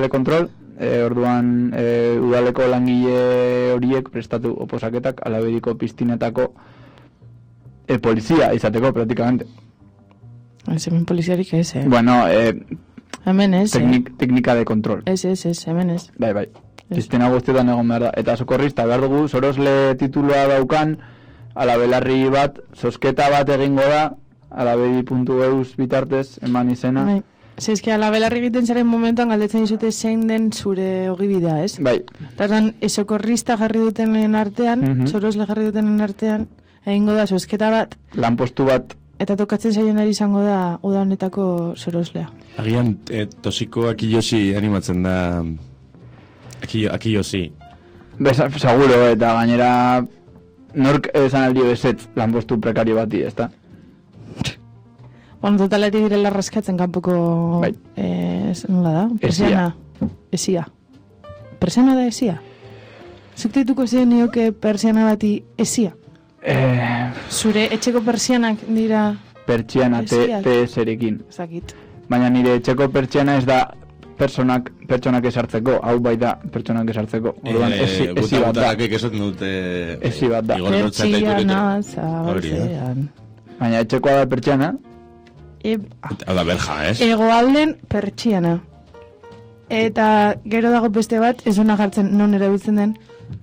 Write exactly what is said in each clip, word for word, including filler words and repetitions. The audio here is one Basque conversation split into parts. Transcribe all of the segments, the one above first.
kontrol, e, orduan e, udaleko langile horiek prestatu oposaketak Alabediko piztinetako e, polizia izateko, praktikamente. Ez, hemen poliziarik ez, eh? Bueno, eh... hemen ez, teknik, eh? Teknika de kontrol. Ez, ez, ez, hemen ez. Bai, bai. Piztina guztietan egon behar da. Eta sokorrista, behar dugu, sorosle titulua daukan, alabelarri bat, sosketa bat egingo da, alabedi puntu eus bitartez, eman izena. Bai. Zeizke, alabelarri egiten zaren momentuan galdetzen dizute zein den zure ogibidea, ez? Bai. Tardan, sokorrista jarri dutenen artean, mm-hmm. sorosle jarri dutenen artean, egingo da sosketa bat. Lanpostu bat. Eta tokatzen zaionari izango da uda honetako soroslea. Agian, eh, tosiko akiyoshi animatzen da... Akiyoshi. Besa, seguro, eta gainera... Nork esan aldio ezetz lanpostu prekario bati, ez da? Bueno, totalari direla raskatzen kanpoko... Bai. Eh, nola da? Persiana. Esia. Persiana da esia? Zuk dituko ziren nioke persiana bati esia? Eh... Zure etxeko persianak dira... Pertsiana, T S-erekin. Zakit. Baina nire etxeko pertsiana ez da personak, pertsonak esartzeko, hau bai da pertsonak esartzeko. Orduan, eh, esi, esi bat da. Buta esaten dute... Esi bat da. Pertsiana zabaltzean. Baina etxekoa da pertsiana. Hau da berja, ez? Egoalden pertsiana. Eta gero dago beste bat, ez duna jartzen non erabiltzen den.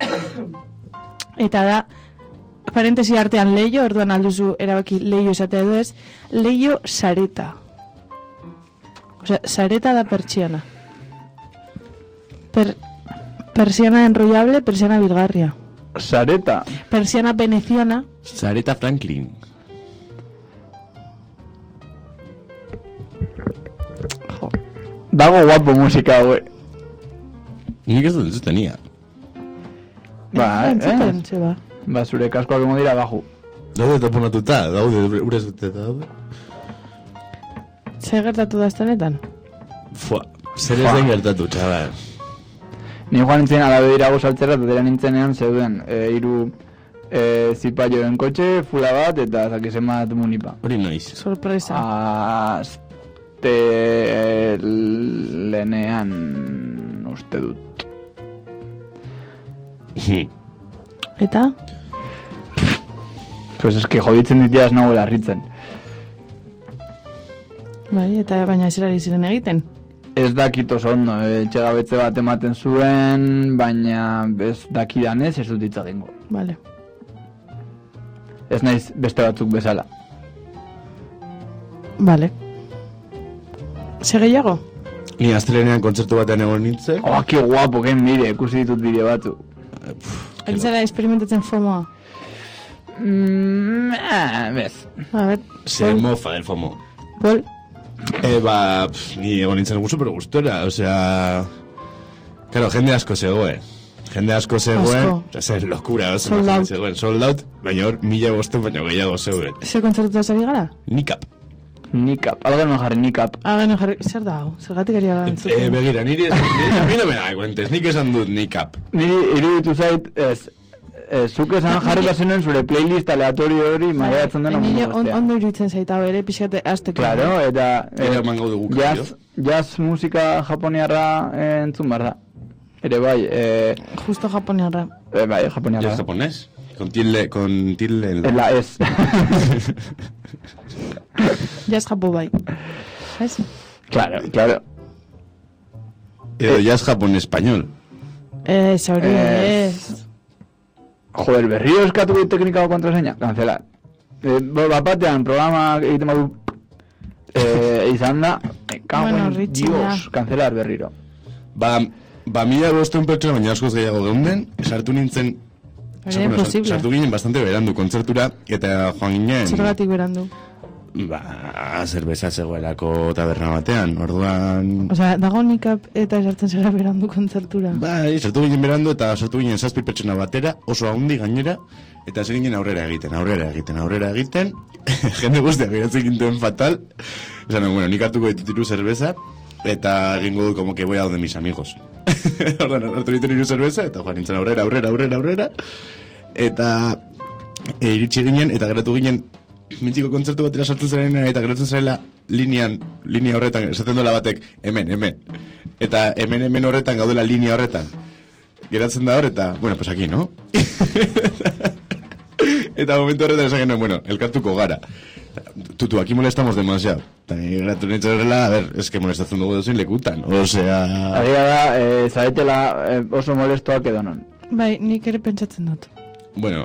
Eta da... Parentesi artean leio, orduan alduzu erabaki leio esatea edo ez, leio sareta. Osea, sareta da pertsiana. Per, persiana enrollable, persiana bilgarria. Sareta. Persiana veneciana. Sareta Franklin. Jo. Dago guapo musika, güey. Nik ez dut zutenia. Ba, eh? eh? Ba, zure kaskoak emo dira baju. Daude taponatuta, daude, urez dute daude. Zer gertatu da estanetan? Fua, zer ez den gertatu, txabal. Ni joan nintzen alabe dira gozaltzera, eta dira nintzenean zeuden e, iru e, zipaioen kotxe, fula bat, eta zakizen bat munipa. Hori noiz. Sorpresa. Azte lenean uste dut. Eta? Pues es que joditzen ditia ez nago larritzen. Bai, eta baina eserari ziren egiten? Ez dakit oso ondo, etxegabetze bat ematen zuen, baina ez dakidan ez, ez dut hitz egingo. Vale. Ez naiz beste batzuk bezala. Vale. Zer gehiago? Ni astelenean kontzertu batean egon nintzen. Oh, que guapo, que mire, ikusi ditut bideo batzuk. Ek zara experimentatzen FOMOa? Mm, eh, bez. A ver. Se mofa el FOMO. Pol? Eh, ba, pff, ni egon nintzen gustu, pero gustora, o sea... Claro, jende asko zegoen. Jende asko zegoen, o sea, locura, o sea, sold out. Zegoen, sold out, baina hor, mila bosten baina gehiago zegoen. Zer kontzertu zari gara? Nikap. Nikap, algo no jarri nikap. Ah, bueno, jarri, zer da hau? Zergatik ari gara entzuten? Eh, begira, niri, niri, niri, no me da cuentes, nik esan dut nikap. Niri iruditu zait, ez, ez, zuk esan jarri bazenuen zure playlist aleatorio hori maiatzen dena mundu guztia. Nire ondo iruditzen zaita, bere pixate azteko. Claro, eta... Era mango dugu, jazz, jazz musika japoniarra eh, entzun behar da. Ere bai, eh... Justo japoniarra. Eh, bai, japoniarra. ¿Es japonés? Con tilde, con tilde en la... En la es. Jazz japo bai. ¿Sabes? Claro, claro. Edo jazz japon español. Eh, hori ez. Joder, berriro eskatu dut teknika kontraseña. Cancelar. Eh, bapatean programa egiten badu eh, izan da, me cago Bueno, en Richie, Dios, ya. cancelar berriro. Ba, ba mila bosteun pertsona baina askoz gehiago geunden, sartu nintzen, Hori imposible. sartu ginen bastante berandu kontzertura, eta joan ginen... Zergatik berandu. Ba, zerbeza zegoelako taberna batean, orduan... Osea, dago nikap eta sartzen zera berandu kontzertura. Bai, sartu ginen berandu eta sartu ginen zazpi pertsona batera, oso haundi gainera, eta hasi ginen aurrera egiten, aurrera egiten, aurrera egiten, jende guztiak geratzen ginten fatal, esan, bueno, nik hartuko ditut iru zerbeza, eta egingo du como que voy a donde mis amigos. Orduan, hartu ditut iru zerbeza, eta joan nintzen aurrera, aurrera, aurrera, aurrera, eta e, iritsi ginen, eta geratu ginen mitiko kontzertu batera sartzen zarenen eta gerotzen zarela linean, linea horretan, esaten dola batek, hemen, hemen. Eta hemen, hemen horretan gaudela linea horretan. Geratzen da hor eta, bueno, pues aquí, no? Eta momentu horretan esaten genuen, bueno, elkartuko gara. Tutu, aquí molestamos demasiado. Eta geratu nintzen horrela, a ver, es que molestatzen dugu dozein lekutan. Osea... Agia da, e, zaretela e, oso molestoak edo non. Bai, nik ere pentsatzen dut. Bueno,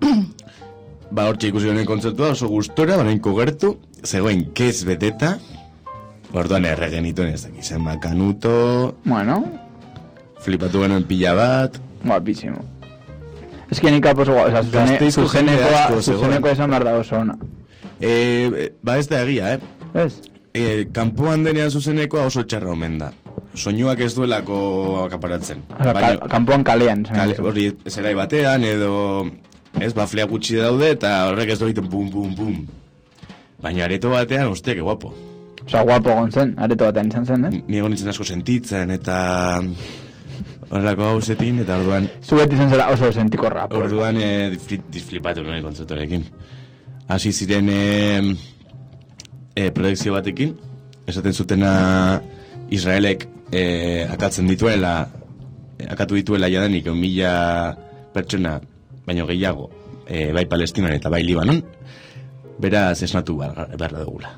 ba hortxe ikusi honen kontzertua oso gustora, banainko gertu, zegoen kez beteta, orduan erregen ituen ez dakiz, Kanuto, Bueno, flipatu genuen pila bat, guapísimo. Ez que nik aposo guap, oza, zuzene, Gasteizko jende zuzenekoa, asko zegoen. zuzeneko esan behar da oso ona. e, ba ez da egia, eh? Ez? E, kanpoan denean zuzenekoa oso txarra omen da. Soinuak ez duelako akaparatzen. Oza, Baina- ka, kanpoan kalean. esan Kale, duzu. hori zelai batean edo ez baflea gutxi daude eta horrek ez du egiten pum pum pum. Baina areto batean, ostia, que guapo. Oza, guapo gontzen, areto batean izan zen, eh? Ni egon nintzen asko sentitzen eta horrelako hausetin eta orduan Zu beti izan zera oso sentiko rap. orduan eh, disfli- disflipatu nuen kontzertuarekin. Hasi ziren eh, eh, proiekzio batekin, esaten zutena Israelek eh, akatzen dituela, eh, akatu dituela jadanik egun mila pertsona, baino gehiago, eh, bai Palestinan eta bai Libanon, beraz esnatu behar behar dugula.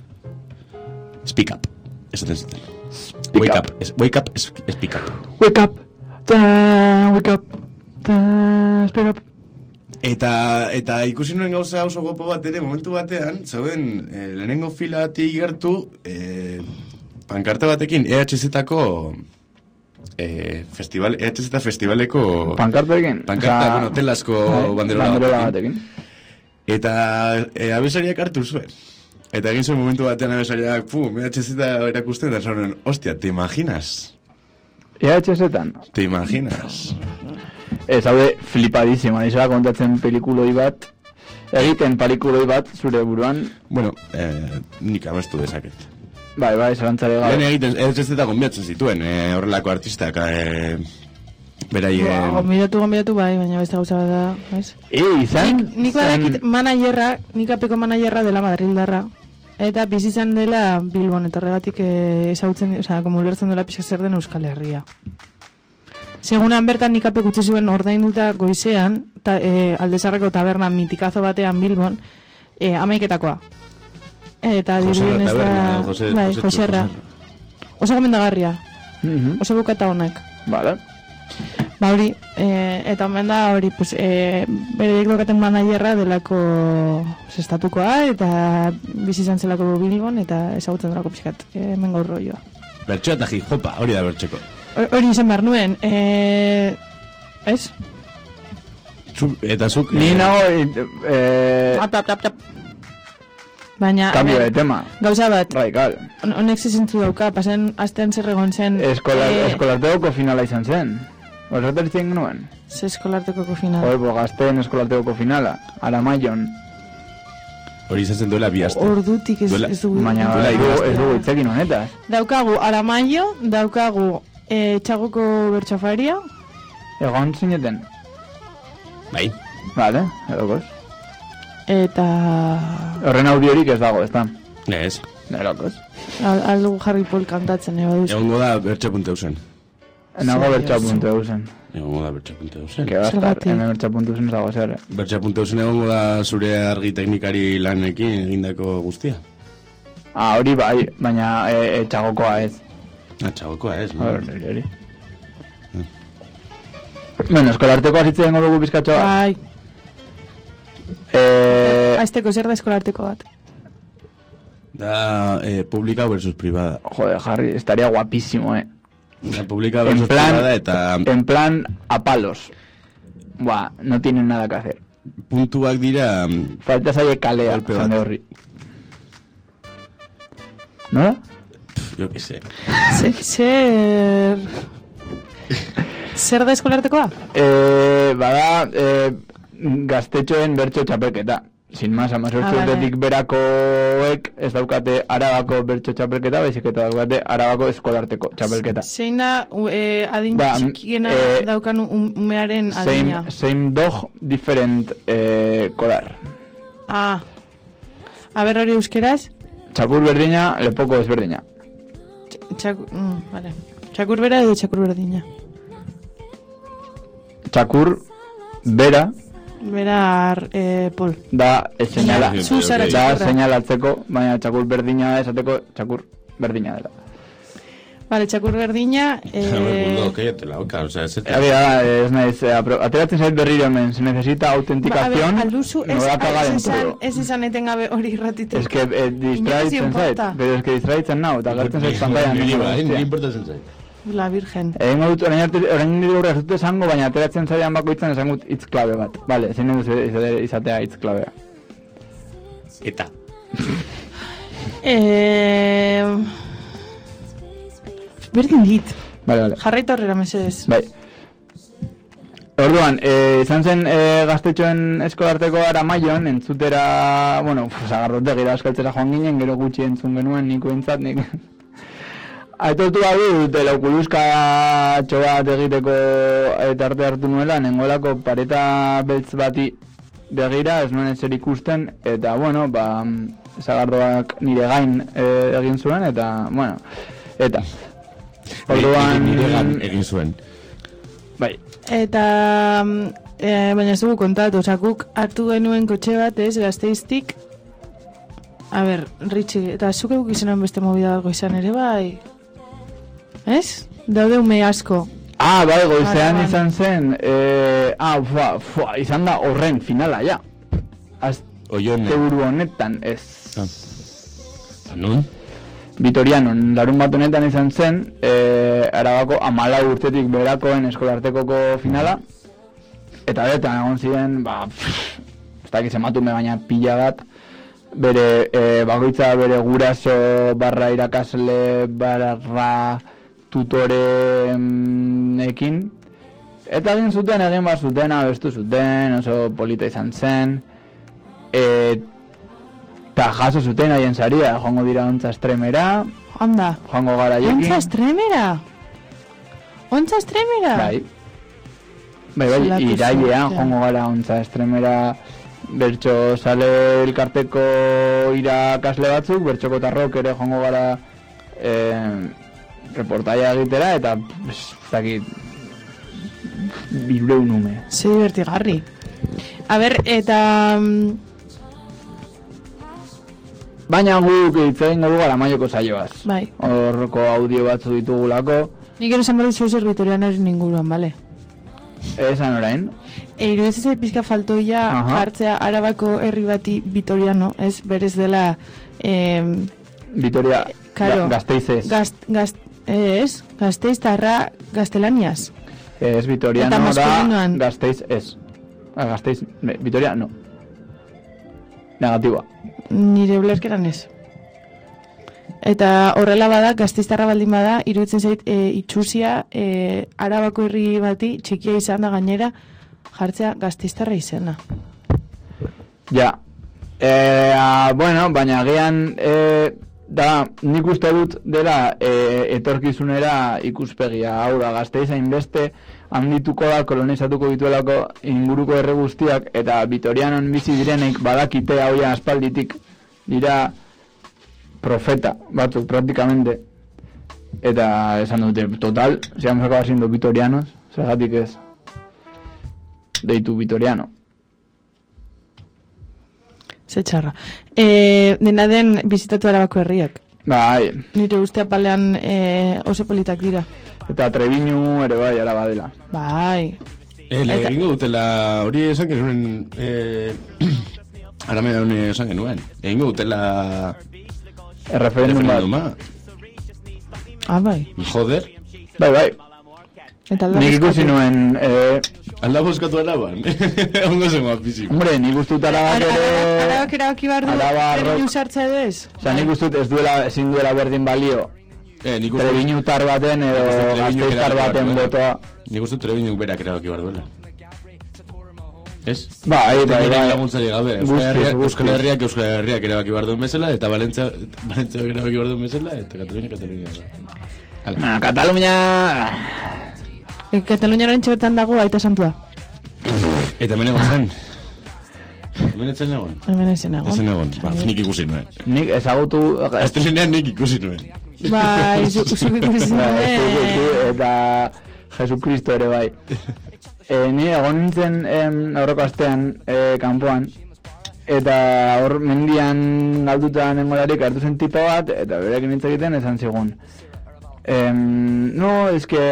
Speak up, esaten zuten. Wake up. up, es- wake up, es- speak up. Wake up, ta, wake up, ta, speak up. Eta, eta ikusi nuen gauza oso gopo bat ere, momentu batean, zauden, eh, lehenengo filatik gertu, eh, pankarta batekin E H Z-ako eh, festival, E H Z festivaleko Pankartekin? pankarta, bueno, telasko banderola banderola batekin. batekin. Eta eh, abesariak hartu zuen. Eta egin zuen momentu batean abesariak, pum, E H Z erakusten, eta zauden, hostia, ¿te imaginas? E H Z-tan? ¿Te imaginas? Ez, haude flipadísimo, nizela kontatzen pelikuloi bat, egiten pelikuloi bat zure buruan, Bueno, eh, nik amestu dezaket. bai, bai, zelantzare Lehen gabe. egiten, ez ez eta gonbiatzen zituen, eh, horrelako artistak, eh, beraien... Gombidatu, gombidatu bai, baina beste gauza bat da, ez? E, izan, Nik, nik badakit managerra, nik apeko managerra dela Madrildarra. Eta bizi izan dela Bilbon, eta horregatik eh, ezagutzen, osea, como ulertzen dela pixka zer den Euskal Herria. Segunan bertan nik apek utzi zuen ordainduta goizean, ta, eh, Aldezarreko taberna mitikazo batean Bilbon, eh, amaiketakoa. Eta Joserra dirudien ez taberna, da... Jose- bai, Josetxo, Joserra. Joserra. Oso gomendagarria, Mhm. oso bukata honek. Vale. Ba hori, e, eta omen da hori, pues, e, bereik dokaten managerra delako estatukoa, eta bizi izan zelako Bilbon, eta ezagutzen delako pixkat, e, hemen gaur rolloa. Bertxoa eta hip-hopa, hori da bertxeko. Hor- Hori izan behar nuen, e, ez? Zu, eta zuk... Ni eh, nago, eh, Tap, tap, tap, tap. Baina, cambio a de ver, tema, gauza bat, radical. hon- honek zizintzu dauka, pasen astean zer egon zen... Eskola, e, eskolartegoko finala izan zen. Horretar izan genuen. ze eskolartekoko final. Joder, bo, gazteen eskolartegoko finala. Aramaion. Hori izan zen duela bi aste. Ordutik ez, Duela- ez dugu... Baina Duela ez hiru dugu- aste. ez dugu itzekin honetaz. Daukagu Aramaio, daukagu e, Txagoko bertsofaria, Egon zineten. Bai. Vale, erokos. eta Horren audiorik ez dago, ez da. Ez. Erokos. al, aldugu Harry Paul kantatzen, eba duzu. Egongo da bertxa.eusen. Nago Zer bertxa diozu? puntu eusen. Egongo da bertxa.eusen. Que bastar, Zergatik? hemen bertxa puntu eusen ez dago zer. Bertxa.eusen egongo da zure argi teknikari lanekin egindako guztia. Ah, hori bai, baina e, e, txagokoa ez. Ah, txagokoa ez, no? Hori, hori, hori. Bueno, eskolarteko azitzen dengo dugu bizkatxoa. Bai, Eh, aizteko zer da eskolarteko bat. Da eh, publica versus privada. joder, Harry, estaría guapísimo, eh. Da publica En versus plan, privada eta en plan a palos. Buah, no tienen nada que hacer. puntuak dira... mm, Falta zaie kalea, Golpe bat. jende horri. ¿No? pf, Jo que sé. Zer... Zer... Zer da eskolartekoa? Eh, bada, eh, gaztetxoen bertso txapelketa. Sin más, amazortzi Ah, vale. urtetik berakoek ez daukate Arabako bertso txapelketa, baizik eta daukate Arabako eskolarteko txapelketa. Zein da u- e, adin Ba, txikiena eh, daukan um- umearen adina? Same, same dog, different eh, kolar. Ah, Aber hori euskeraz? Txakur berdina, lepoko ezberdina. Txakur, mm, vale. Txakur bera edo txakur berdina? Txakur bera Bera, eh, Pol. da señala, Zu zara da txakurra. señalatzeko, baina txakur berdina esateko txakur berdina dela. Vale, txakur berdina... A ver, buldo, Eh, cállate la boca, o sea, ez Abi, da, ez naiz, eh, apro- ateratzen zait berriro hemen, se necesita ba, a ver, autenticación, alduzu, me ez, voy a cagar ez en izan, todo. ez izan etengabe hori irratitek. Es que eh, distraitzen zait, importa. pero es que distraitzen nau, eta gartzen zait pantailan. Niri ningu bai, guztia. niri importatzen zait. La Virgen. Egingo dut, orain arte, orain nire gaur ez dut esango, baina ateratzen zaidan bakoitzan esango dut hitz klabe bat. Vale, zein dut izatea hitz klabea. Eta. Eh, berdin dit. Vale, vale. Jarraita horrela mesedez. Bai. Orduan, eh, izan zen eh, gaztetxoen eskolarteko ara maion, entzutera, bueno, zagarrote gira eskaltzera joan ginen, gero gutxi entzun genuen nik entzat, nik. Aitortu badut, telokuluska bat egiteko eta arte hartu nuela, nengolako pareta beltz bati begira, ez nuen ezer ikusten, eta, bueno, ba, zagardoak nire gain eh, egin zuen, eta, bueno, eta. Orduan, Nire gan egin zuen. bai, Eta, mm, eh, baina ez dugu kontatu, osakuk hartu genuen kotxe bat, ez, Gasteiztik. A ber, Ritxi, eta zuk eguk izanen beste movida algo izan ere, bai? Ez? Daude ume asko. ah, bai, goizean Araban. izan zen, eh, ah, fua, fua, izan da horren finala, ja. Oione. Asteburu honetan, ez. Ah. Nun? Vitorianon, larun bat honetan izan zen, eh, Arabako amalau urtetik berakoen eskolartekoko finala, eta betan egon ziren, ba, pff, ez dakit zenbatume baina pila bat, bere, eh, bakoitza bere guraso barra irakasle barra tutoreekin, eta egin zuten, egin bat zuten, abestu zuten, oso polita izan zen, eta jaso zuten haien saria, joango dira ontza estremera, Onda. joango gara jekin. Ontza estremera? Ontza estremera? Bai. Bai, bai, Zelako irailean suertea. joango gara ontza estremera, bertso sale elkarteko irakasle batzuk, bertxoko tarrok ere joango gara eh, reportaia egitera, eta ez dakit bireun ume. Ze divertigarri. A ber, eta... mm, Baina guk hitz egingo dugu Aramaioko saioaz. Bai. Horko audio batzu ditugulako, Nik erosan behar dut Vitorianoren inguruan, bale? esan orain. E, iruditzen zait pizka faltoia Aha. hartzea Arabako herri bati Vitoriano, ez? Berez dela... Eh, Vitoria Karo. ga, Gasteizez. Gazt, gazt, ez? Gasteiztarra gaztelaniaz. Ez Vitoriano Eta da, maskulinoan. Gasteiz ez. Ah, Gasteiz, ne, Vitoria no. Negatiba. Nire ulerkeran ez. Eta horrela bada, Gasteiztarra baldin bada, iruditzen zait e, itxusia e, Arabako herri bati txikia izan da gainera jartzea Gasteiztarra izena. Ja. E, a, bueno, baina agian e, da, nik uste dut dela e, etorkizunera ikuspegia. Hau da, Gasteiz hainbeste handituko da, kolonizatuko dituelako inguruko herri guztiak, eta Vitorianon bizi direnek badakite hauia aspalditik dira profeta batzuk praktikamente, eta esan dute, total, si vamos a acabar siendo vitorianos, zergatik ez deitu Vitoriano. Ze txarra. E, dena den bizitatu Arabako herriak. Bai, Nire uste apalean e, oso politak dira. eta Trebiñu ere bai, Araba dela. Bai. Eh, le Eta- egingo dutela, hori esan genuen, eh, Aramea honi esan genuen, egingo dutela Erreferendum bat. referenduma, Ah, bai. joder, Bai, bai. Eta Nik ikusi bozkatu. nuen, eh, alda bozkatu araban, ongo zen guapizik. hombre, nik ustut Arabak Ara- ere... Arabak erabaki behar du Araba Trebiñu rock- sartzea edo ez? Osa, nik ustut ez duela, ezin duela berdin balio Eh, nik uste, Trebiñutar baten edo Nik uste Trebiñuk Gasteiztar erabaki baten behar duela. botoa. nik uste Trebiñuk berak erabaki behar duela. Ez? Bai, bai, Trebiñuren bai. laguntzari gabe, Euskal Guztiz, Herriak, guztiz. Euskal Herriak, Euskal Herriak erabaki behar duen bezala, eta Valentzia, Valentzia erabaki behar duen bezala, eta Katalunia, Katalunia. Hala. Ah, Katalunia... E, Kataluniaren txobertan dago aita santua. Eta hemen egon zen. Hemen etzen egon? Hemen ezen egon. Ezen egon, ba, nik ikusi nuen. Nik ezagutu... Astelenean nik ikusi nuen. Bai, zuk ikusi nuen. Eta Jesukristo ere bai. E, ni egon nintzen em, aurreko astean e, kanpoan, eta hor mendian galduta nengolarik hartu zen tipo bat, eta berekin hitz egiten esan zigun. Em, no, es que...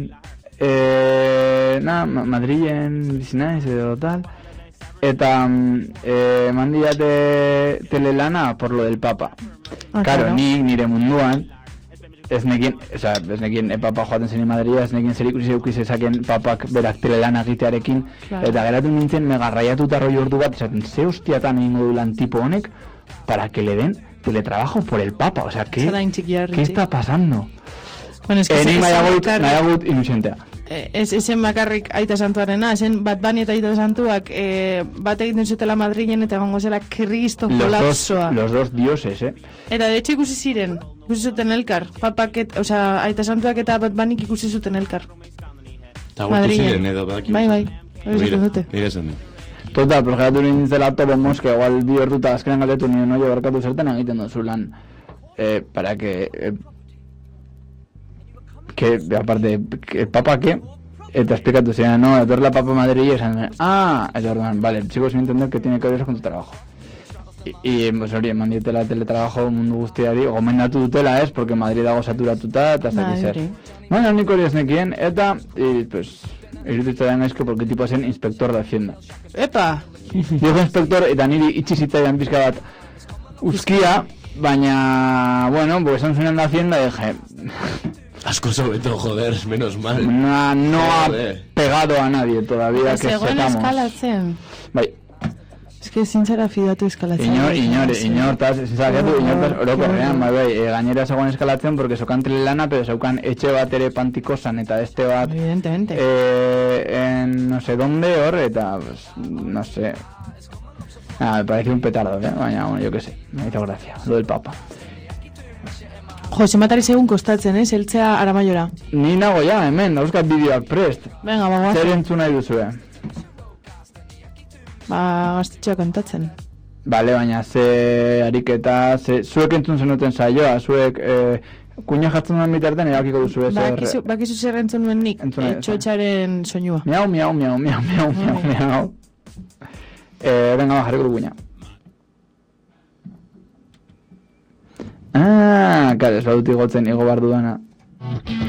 Eh, na, Madrilen bizi naiz edo tal, eta eh, mandiate telelana por lo del Papa. Ah, claro, claro. Ni nire munduan ez nekin, o sea, ez nekin e, Papa joaten zen Madria, ez nekin zer ikusi eukiz ezaken Papak berak telelana egitearekin, claro. Eta geratu nintzen megarraiatuta roi ordu bat, esaten, ze hostiatan egingo du lan tipo honek para que le den teletrabajo por el Papa, o sea, ¿qué, ¿qué está pasando? Bueno, es que eh, ni nahiagut, bakarrik, nahiagut inusientea. Ez esen bakarrik Aita Santuarena, esen Bat Bunny eta Aita Santuak eh, bat egiten zutela Madrilen eta egongo zela kristo kolapsoa. Los dos dioses, eh? Eta de hecho ikusi ziren, ikusi zuten elkar. Papak, et, o sea, Aita Santuak eta Bat Bunnyk ikusi zuten elkar. Eta gortu ziren edo badaki. Bai, bai, hori zaten dute. Nire zen du. Total, pero geratu nintzela topo moske, igual bi orduta azkenean galdetu nire noio barkatu zertan egiten duzu lan. Eh, para que... Eh, que, aparte, que, ¿papa qué? Eta explicatu ziren, no, etorla Papa Madrid y esan, ah, eta orduan, vale, sigo sin entender que tiene que ver eso con tu trabajo. Y, y pues, hori, eman dietela teletrabajo mundu guztiari, gomendatu dutela ez, porque Madrid dago saturatuta, eta ez dakiz zer. Baina nik hori ez nekien, eta, y, pues, iruditzaidan aizko, porque tipo zen inspector de Hacienda. Epa! Digo inspector, eta niri itxizitzaidan pizka bat uzkia, baina, bueno, pues esan zuenan de Hacienda, dije... Asko sobeto, joder, menos mal. No, no ha pegado a nadie todavía, que sepamos. Zegoen eskalatzen. Bai. Es que zintzara fidatu eskalatzen. Inor, inor, inor, taz, zintzara fidatu, inor, taz, orokorrean, bai, bai, e, gainera zegoen eskalatzen, porque sokan telelana, pero zeukan etxe bat ere pantikosan, eta este bat... Evidentemente. Eh, en no sé dónde, hor, eta, pues, no sé... Ah, me parece un petardo, eh, baina, bueno, yo que sé, me hizo gracia, lo del Papa. Jo, zematari segun kostatzen, eh, zeltzea Aramaiora. Ni nago ja, hemen, dauzkat bideoak prest. Venga, bagoaz. Zer entzun nahi duzu, eh? Ba, gaztetxoa kantatzen. Bale, baina ze ariketa, ze, zuek entzun zenuten saioa, zuek eh, kuina jatzen duen bitarten erakiko duzu ez. Bakizu, bakizu zer entzun duen nik, eh, txotxaren soinua. Miau, miau, miau, miau, miau, miau, miau. Eh, venga, ba, jarriko du kuina. Ah, kare, ez badut igotzen igo bar dudana.